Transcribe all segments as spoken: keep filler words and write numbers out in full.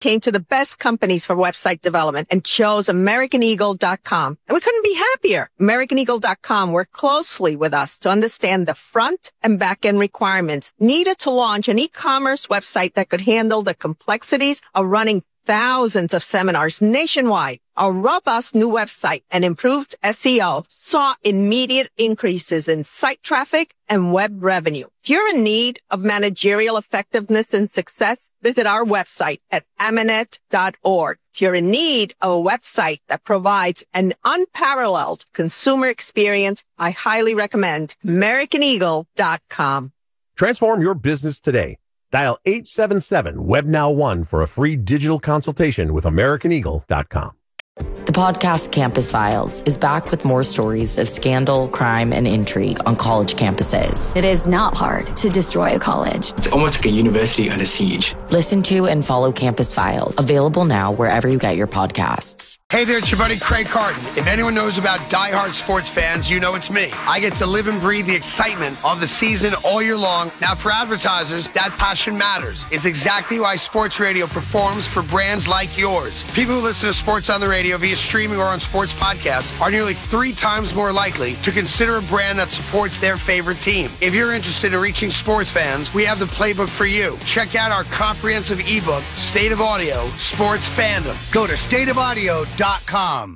came to the best companies for website development and chose American Eagle dot com. And we couldn't be happier. American Eagle dot com worked closely with us to understand the front and back end requirements needed to launch an e-commerce website that could handle the complexities of running thousands of seminars nationwide. Our robust new website and improved S E O saw immediate increases in site traffic and web revenue. If you're in need of managerial effectiveness and success, visit our website at amanet dot org. If you're in need of a website that provides an unparalleled consumer experience, I highly recommend American Eagle dot com. Transform your business today. Dial eight seven seven web now one for a free digital consultation with American Eagle dot com. The podcast Campus Files is back with more stories of scandal, crime, and intrigue on college campuses. It is not hard to destroy a college. It's almost like a university under siege. Listen to and follow Campus Files, available now wherever you get your podcasts. Hey there, it's your buddy Craig Carton. If anyone knows about diehard sports fans, you know it's me. I get to live and breathe the excitement of the season all year long. Now, for advertisers, that passion matters. It's exactly why sports radio performs for brands like yours. People who listen to sports on the radio via streaming or on sports podcasts are nearly three times more likely to consider a brand that supports their favorite team. If you're interested in reaching sports fans, we have the playbook for you. Check out our comprehensive ebook, State of Audio, Sports Fandom. Go to state of audio dot com.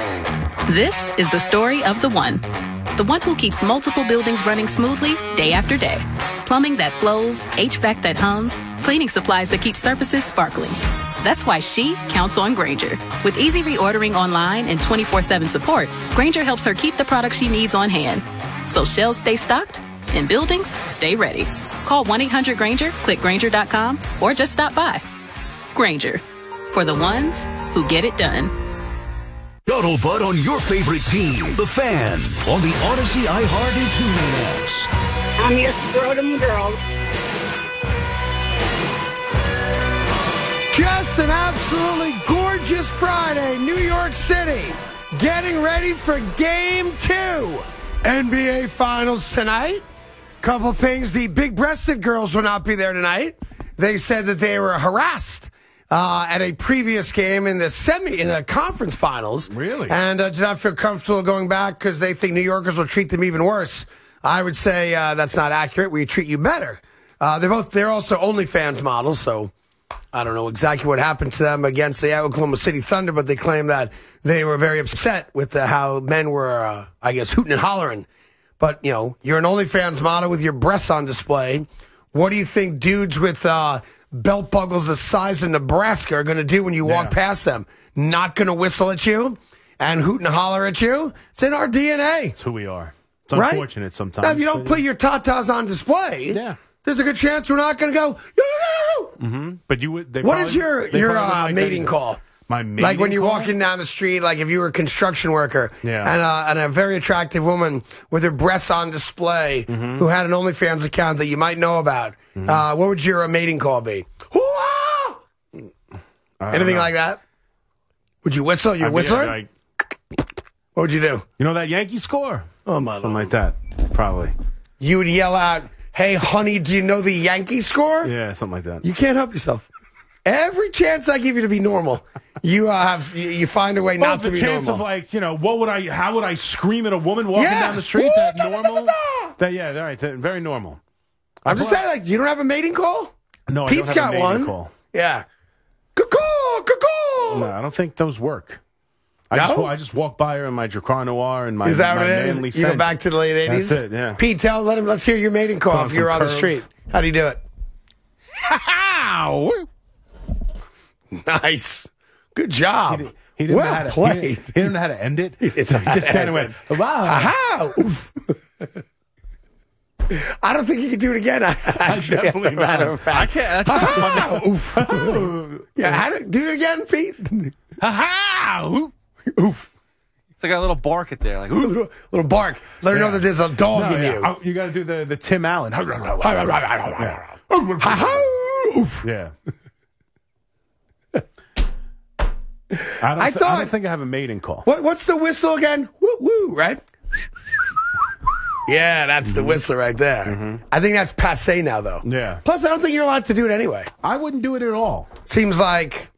This is the story of the one. The one who keeps multiple buildings running smoothly day after day. Plumbing that flows, H V A C that hums, cleaning supplies that keep surfaces sparkling. That's why she counts on Grainger. With easy reordering online and twenty-four seven support, Grainger helps her keep the products she needs on hand. So shelves stay stocked and buildings stay ready. Call one eight hundred Grainger, click Grainger dot com, or just stop by. Grainger, for the ones who get it done. Scuttlebutt on your favorite team, the Fan, on the Odyssey, iHeart, and TuneIn apps. I'm your scrotum girl. Just an absolutely gorgeous Friday, New York City, getting ready for Game two. N B A Finals tonight. Couple things. The big-breasted girls will not be there tonight. They said that they were harassed uh, at a previous game in the semi, in the conference finals. Really? And uh, did not feel comfortable going back because they think New Yorkers will treat them even worse. I would say uh, that's not accurate. We treat you better. Uh, they're both. They're also OnlyFans models, so I don't know exactly what happened to them against the Oklahoma City Thunder, but they claim that they were very upset with the, how men were, uh, I guess, hooting and hollering. But, you know, you're an OnlyFans model with your breasts on display. What do you think dudes with uh, belt buckles the size of Nebraska are going to do when you walk yeah. past them? Not going to whistle at you and hoot and holler at you? It's in our D N A. It's who we are. It's right? unfortunate sometimes. Now, if you don't put your tatas on display, yeah. there's a good chance we're not going to go, mm-hmm. But you would. They what probably, is your, your uh, like mating call? My mating Like when you're call? walking down the street, like if you were a construction worker yeah. and, uh, and a very attractive woman with her breasts on display mm-hmm. who had an OnlyFans account that you might know about, mm-hmm. uh, what would your uh, mating call be? Anything know. like that? Would you whistle? You're a whistler? Like, what would you do? You know that Yankee score? Oh, my Something Lord. like that, probably. You would yell out, hey, honey, do you know the Yankee score? Yeah, something like that. You can't help yourself. Every chance I give you to be normal, you uh, have you, you find a way well, not to be normal. The chance of like, you know, what would I? How would I scream at a woman walking yeah. down the street? Ooh, that da, normal? Da, da, da. That yeah, all right, that, very normal. I'm just saying, like, you don't have a mating call? No, I Pete's don't have got a mating one. call. Yeah. Caw-caw, caw-caw. No, I don't think those work. I no? just I just walk by her in my Dracar Noir and my is that my what it is? manly You scent. go back to the late eighties. That's it. Yeah. Pete, tell let him. Let's hear your mating call if you're on curve. the street. How do you do it? Nice. Good job. He, did, he didn't well know how to, played. He didn't, he didn't know how to end it. So he just kind of went, wow. Aha! I don't think he could do it again. I, I definitely as a matter of fact. I can't. That's Aha! Oof. Yeah, how do, do it again, Pete. Ha Oof. Oof. It's like a little bark at there, like oof. Little, little bark. Let her yeah. know that there's a dog no, in yeah. you. Oh, you got to do the the Tim Allen. Oof. Yeah. I, don't I th- thought. I don't think I have a mating call. What, what's the whistle again? Woo woo, right? Yeah, that's the whistler right there. Mm-hmm. I think that's passe now, though. Yeah. Plus, I don't think you're allowed to do it anyway. I wouldn't do it at all. Seems like